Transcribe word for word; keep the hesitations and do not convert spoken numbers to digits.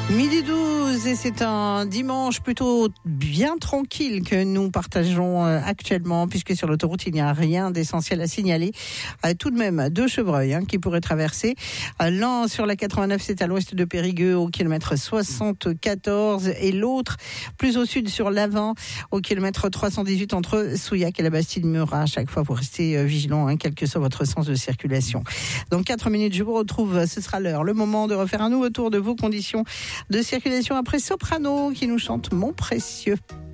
Midi douze et c'est un dimanche plutôt bien tranquille que nous partageons actuellement puisque sur l'autoroute il n'y a rien d'essentiel à signaler. Euh, tout de même deux chevreuils hein, qui pourraient traverser. Euh, l'un sur la quatre-vingt-neuf, c'est à l'ouest de Périgueux au kilomètre soixante-quatorze et l'autre plus au sud sur l'Avent au kilomètre trois cent dix-huit entre Souillac et la Bastide-Murat. À chaque fois vous restez vigilant hein, quel que soit votre sens de circulation. Dans quatre minutes je vous retrouve, ce sera l'heure, le moment de refaire un nouveau tour de vos conditions de circulation après Soprano qui nous chante Mon Précieux.